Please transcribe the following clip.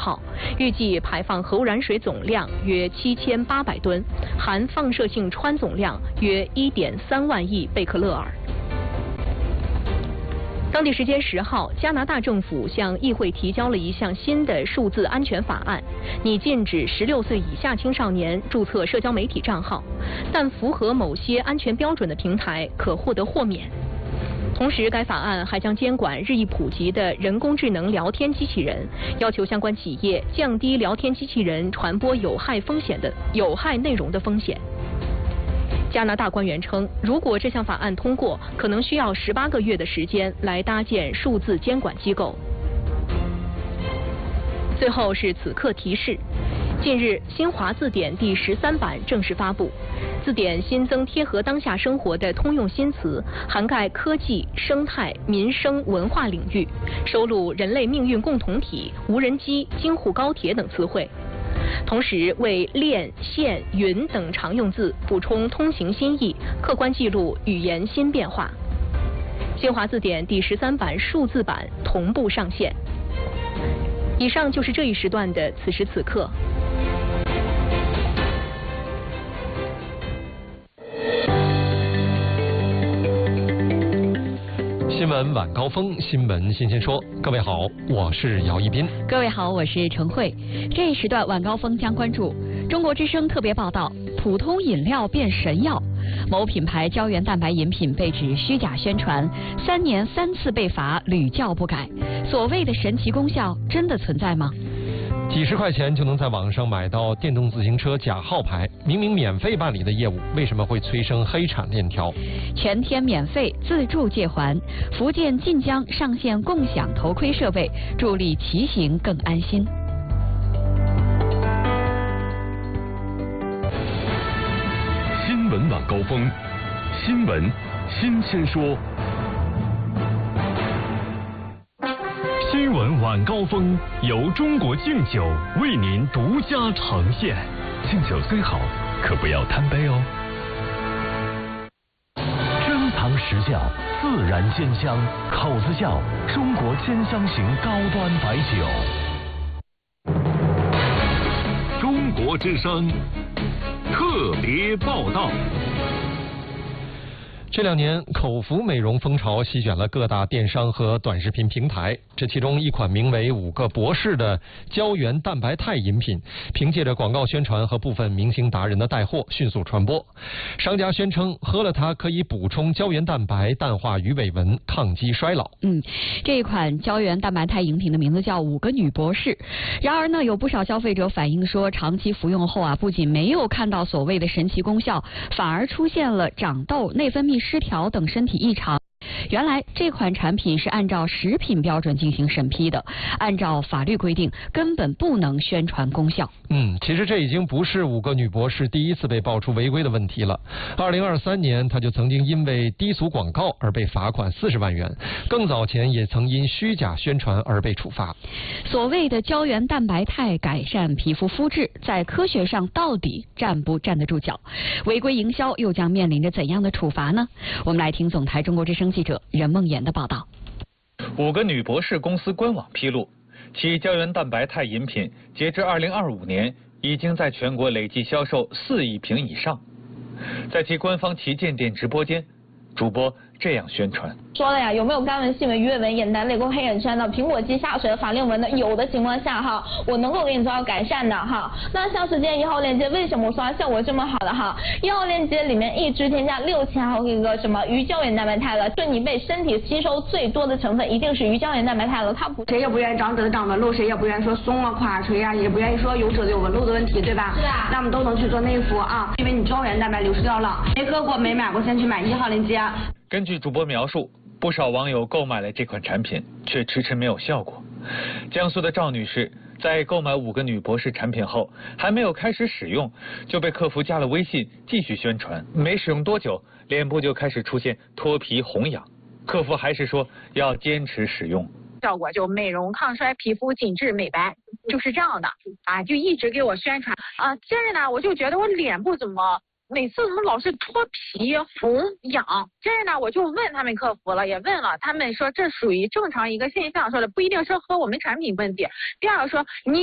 号，预计排放核污染水总量约7800吨，含放射性氚总量约1.3万亿贝克勒尔。当地时间10号，加拿大政府向议会提交了一项新的数字安全法案，拟禁止16岁以下青少年注册社交媒体账号，但符合某些安全标准的平台可获得豁免。同时，该法案还将监管日益普及的人工智能聊天机器人，要求相关企业降低聊天机器人传播有害内容的风险。加拿大官员称，如果这项法案通过，可能需要18个月的时间来搭建数字监管机构。最后是此刻提示：近日，新华字典第13版正式发布，字典新增贴合当下生活的通用新词，涵盖科技、生态、民生、文化领域，收录人类命运共同体、无人机、京沪高铁等词汇。同时为链、线、云等常用字补充通行新意，客观记录语言新变化。新华字典第13版数字版同步上线。以上就是这一时段的此时此刻。 新闻晚高峰，新闻新鲜说。各位好，我是姚一斌。 各位好，我是陈慧。这一时段晚高峰将关注中国之声特别报道：普通饮料变神药，某品牌胶原蛋白饮品被指虚假宣传，3年3次被罚，屡教不改。所谓的神奇功效真的存在吗？ 几十块钱就能在网上买到电动自行车假号牌，明明免费办理的业务，为什么会催生黑产链条？ 全天免费，自助借还。福建晋江上线共享头盔设备，助力骑行更安心。 新闻晚高峰，新闻新鲜说。新闻晚高峰由中国敬酒为您独家呈现。敬酒虽好，可不要贪杯哦。珍藏实窖，自然鲜香，口子窖，中国鲜香型高端白酒。中国之声特别报道。 这2年，口服美容风潮席卷了各大电商和短视频平台。这其中一款名为5个博士的胶原蛋白肽饮品，凭借着广告宣传和部分明星达人的带货，迅速传播。商家宣称喝了它可以补充胶原蛋白，淡化鱼尾纹，抗击衰老。 这一款胶原蛋白肽饮品的名字叫5个女博士。然而呢，有不少消费者反映说，长期服用后不仅没有看到所谓的神奇功效，反而出现了长痘、内分泌失调等身体异常。原来这款产品是按照食品标准进行审批的，按照法律规定根本不能宣传功效。 其实这已经不是5个女博士第一次被爆出违规的问题了。2023年，她就曾经因为低俗广告而被罚款40万元，更早前也曾因虚假宣传而被处罚。 所谓的胶原蛋白肽改善皮肤肤质，在科学上到底站不站得住脚？违规营销又将面临着怎样的处罚呢？我们来听总台中国之声记者任梦妍的报道。 5个女博士公司官网披露，其胶原蛋白肽饮品截至2025年已经在全国累计销售4亿瓶以上。在其官方旗舰店直播间，主播这样宣传： 说了呀，有没有干纹、细纹、鱼尾纹、眼袋、泪沟、黑眼圈的、苹果肌下垂的、法令纹的？有的情况下我能够给你做到改善的那像是今天1号链接，为什么我说它效果这么好的1号链接里面一支添加6000毫克个什么鱼胶原蛋白肽了，对你被身体吸收最多的成分一定是鱼胶原蛋白肽了。它不， 谁也不愿意长得露，谁也不愿意说松垮垂也不愿意说有褶子有纹路的问题，对吧？ 是啊。 那我们都能去做内服因为你胶原蛋白流失掉了，没喝过没买过，先去买1号链接。 根据主播描述，不少网友购买了这款产品，却迟迟没有效果。江苏的赵女士在购买5个女博士产品后，还没有开始使用，就被客服加了微信继续宣传。没使用多久，脸部就开始出现脱皮红痒，客服还是说要坚持使用。 效果就美容抗衰、皮肤紧致美白，就是这样的就一直给我宣传接着呢，我就觉得我脸部每次怎么老是脱皮红痒，接着呢我就问他们客服了，也问了，他们说这属于正常一个现象，说的不一定是和我们产品问题。第二个说你